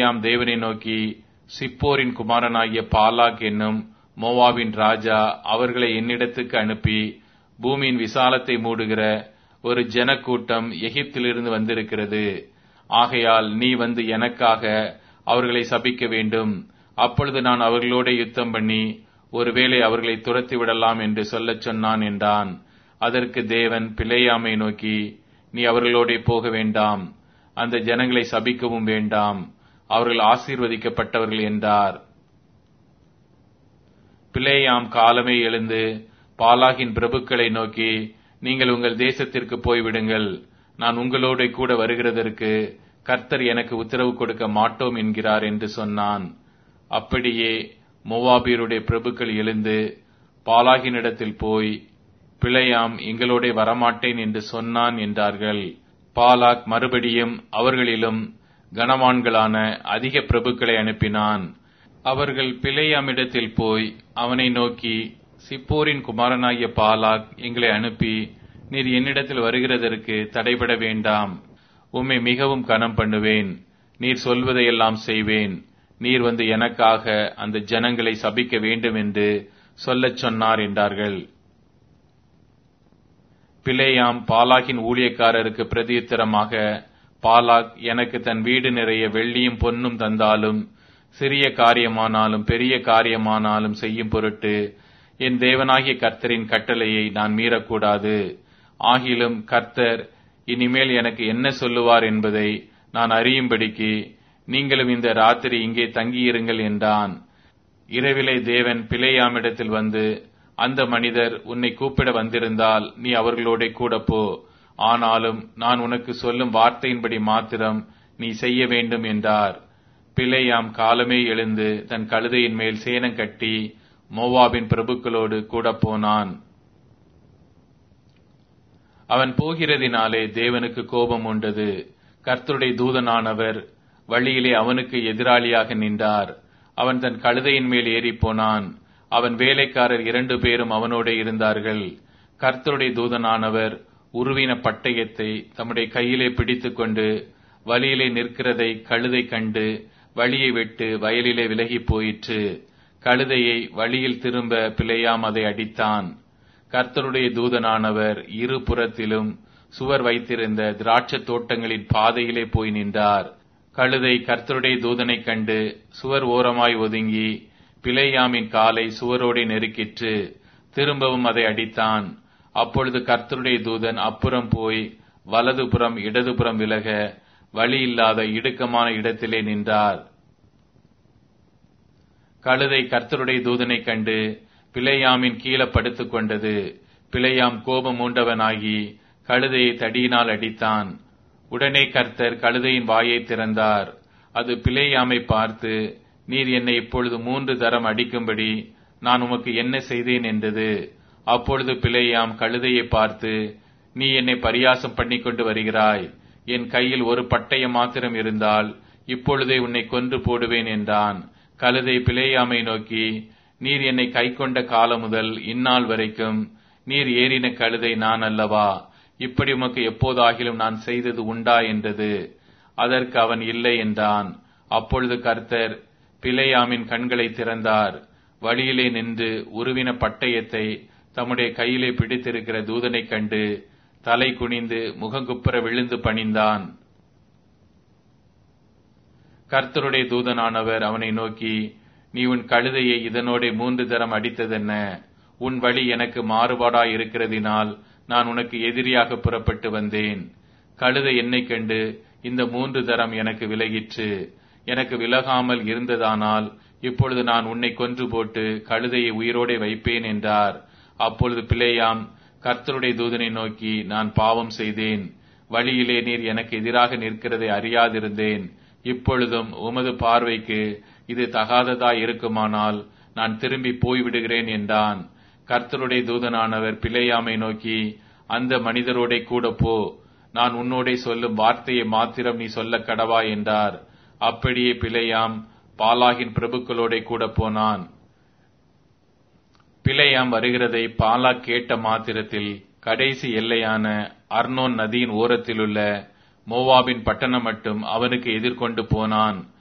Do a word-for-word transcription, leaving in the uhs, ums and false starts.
பிலேயாம் தேவனை நோக்கி, சிப்போரின் குமாரனாகிய பாலாக் என்னும் மோவாபின் ராஜா அவர்களை என்னிடத்துக்கு அனுப்பி, பூமியின் விசாலத்தை மூடுகிற ஒரு ஜனக்கூட்டம் எகிப்திலிருந்து வந்திருக்கிறது. ஆகையால் நீ வந்து எனக்காக அவர்களை சபிக்க வேண்டும். அப்பொழுது நான் அவர்களோட யுத்தம் பண்ணி ஒருவேளை அவர்களை துரத்தி விடலாம் என்று சொல்லச் சொன்னான் என்றான். அதற்கு தேவன் பிலேயாமை நோக்கி, நீ அவர்களோட போக வேண்டாம், அந்த ஜனங்களை சபிக்கவும் வேண்டாம், அவர்கள் ஆசீர்வதிக்கப்பட்டவர்கள் என்றார். பிலேயாம் காலமே எழுந்து பாலாகின் பிரபுக்களை நோக்கி, நீங்கள் உங்கள் தேசத்திற்கு போய்விடுங்கள், நான் உங்களோட கூட வருகிறதற்கு கர்த்தர் எனக்கு உத்தரவு கொடுக்க மாட்டோம் என்கிறார் என்று சொன்னான். அப்படியே மோவாபியருடைய பிரபுக்கள் எழுந்து பாலாகினிடத்தில் போய், பிலேயாம் எங்களோட வரமாட்டேன் என்று சொன்னான் என்றார்கள். பாலாக் மறுபடியும் அவர்களிலும் கனவான்களான அதிக பிரபுக்களை அனுப்பினான். அவர்கள் பிலேயாமிடத்தில் போய் அவனை நோக்கி, சிப்போரின் குமாரனாகிய பாலாக் எங்களை அனுப்பி, நீர் என்னிடத்தில் வருகிறதற்கு தடைபட வேண்டாம், உம்மை மிகவும் கனம் பண்ணுவேன், நீர் சொல்வதையெல்லாம் செய்வேன், நீர் வந்து எனக்காக அந்த ஜனங்களை சபிக்க வேண்டும் என்று சொல்லச் சொன்னார் என்றார்கள். பிலேயாம் பாலாகின் ஊழியக்காரருக்கு பிரதியுத்தரமாக, பாலாக் எனக்கு தன் வீடு நிறைய வெள்ளியும் பொன்னும் தந்தாலும், சிறிய காரியமானாலும் பெரிய காரியமானாலும் செய்யும் பொருட்டு என் தேவனாகிய கர்த்தரின் கட்டளையை நான் மீறக்கூடாது. ஆகிலும் கர்த்தர் இனிமேல் எனக்கு என்ன சொல்லுவார் என்பதை நான் அறியும்படிக்கு நீங்களும் இந்த ராத்திரி இங்கே தங்கியிருங்கள் என்றான். இரவிலே தேவன் பிலேயாமிடத்தில் வந்து, அந்த மனிதர் உன்னை கூப்பிட வந்திருந்தால் நீ அவர்களோட கூட போ, ஆனாலும் நான் உனக்கு சொல்லும் வார்த்தையின்படி மாத்திரம் நீ செய்ய வேண்டும் என்றார். பிலேயாம் காலமே எழுந்து தன் கழுதையின் மேல் சேனம் கட்டி மோவாபின் பிரபுக்களோடு கூட போனான். அவன் போகிறதினாலே தேவனுக்கு கோபம் உண்டது. கர்த்தருடைய தூதனானவர் வழியிலே அவனுக்கு எதிராளியாக நின்றார். அவன் தன் கழுதையின் மேல் ஏறி போனான். அவன் வேலைக்காரர் இரண்டு பேரும் அவனோட இருந்தார்கள். கர்த்தருடைய தூதனானவர் உருவின பட்டயத்தை தம்முடைய கையிலே பிடித்துக் கொண்டு வழியிலே நிற்கிறதை கழுதை கண்டு வழியை விட்டு வயலிலே விலகி போயிற்று. கழுதையை வழியில் திரும்ப பிலேயாம் அதை அடித்தான். கர்த்தருடைய தூதனானவர் இரு புறத்திலும் சுவர் வைத்திருந்த திராட்சை தோட்டங்களின் பாதையிலே போய் நின்றார். கழுதை கர்த்தருடைய தூதனை கண்டு சுவர் ஓரமாய் ஒதுங்கி பிலேயாமின் காலை சுவரோடு நெருக்கிற்று. திரும்பவும் அதை அடித்தான். அப்பொழுது கர்த்தருடைய தூதன் அப்புறம் போய் வலதுபுறம் இடதுபுறம் விலக வழி இல்லாத இடுக்கமான இடத்திலே நின்றார். கழுதை கர்த்தருடைய தூதனை கண்டு பிலேயாமின் கீழே படுத்துக் கொண்டது. பிலேயாம் கோபம் மூண்டவனாகி கழுதையை தடியினால் அடித்தான். உடனே கர்த்தர் கழுதையின் வாயை திறந்தார். அது பிலேயாமை பார்த்து, நீர் என்னை இப்பொழுது மூன்று தரம் அடிக்கும்படி நான் உமக்கு என்ன செய்தேன் என்றது. அப்பொழுது பிலேயாம் கழுதையை பார்த்து, நீ என்னை பரியாசம் பண்ணி கொண்டு வருகிறாய், என் கையில் ஒரு பட்டயம் மாத்திரம் இருந்தால் இப்பொழுதே உன்னை கொன்று போடுவேன் என்றான். கழுதை பிலேயாமை நோக்கி, நீர் என்னை கை கொண்ட காலம் முதல் இந்நாள் வரைக்கும் நீர் ஏறின கழுதை நான் அல்லவா? இப்படி உமக்கு எப்போதாகிலும் நான் செய்தது உண்டா என்றது. அதற்கு அவன் இல்லை என்றான். அப்பொழுது கர்த்தர் பிலேயாமின் கண்களை திறந்தார். வழியிலே நின்று உருவின பட்டயத்தை தம்முடைய கையிலே பிடித்திருக்கிற தூதனை கண்டு தலை குனிந்து முகங்குப்புற விழுந்து பணிந்தான். கர்த்தருடைய தூதனானவர் அவனை நோக்கி, நீ உன் கழுதையை இதனோட மூன்று தரம் அடித்ததென்ன? உன் வழி எனக்கு மாறுபாடாய் இருக்கிறதினால் நான் உனக்கு எதிரியாக புறப்பட்டு வந்தேன். கழுதை என்னை கண்டு இந்த மூன்று தரம் எனக்கு விலகிற்று. எனக்கு விலகாமல் இருந்ததானால் இப்பொழுது நான் உன்னை கொன்று போட்டு கழுதையை உயிரோடே வைப்பேன் என்றார். அப்பொழுது பிலேயாம் கர்த்தருடைய தூதனை நோக்கி, நான் பாவம் செய்தேன், வழியிலே நீர் எனக்கு எதிராக நிற்கிறதை அறியாதிருந்தேன். இப்பொழுதும் உமது பார்வைக்கு இது தகாததாய் இருக்குமானால் நான் திரும்பி போய்விடுகிறேன் என்றான். கர்த்தருடைய தூதனானவர் பிலேயாமை நோக்கி, அந்த மனிதரோட கூட போ, நான் உன்னோடே சொல்லும் வார்த்தையை மாத்திரம் நீ சொல்ல கடவா என்றார். அப்படியே பிலேயாம் பாலாகின் பிரபுக்களோட கூட போனான். பிலேயாம் வருகிறதை பாலாக் கேட்ட மாத்திரத்தில் கடைசி எல்லையான அர்னோன் நதியின் ஓரத்திலுள்ள மோவாபின் பட்டணம் மட்டும் அவனுக்கு எதிர்கொண்டு போனான்.